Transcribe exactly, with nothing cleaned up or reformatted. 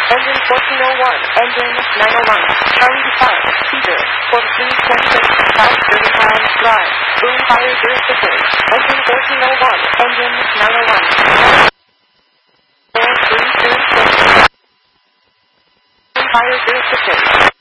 Engine fourteen oh one. Engine nine oh one. Charlie depart. Cedar. forty-three twenty-six. South thirty miles drive. Boom fire jurisdiction. Engine fourteen oh one. Engine nine oh one. four three two six. Boom fire jurisdiction.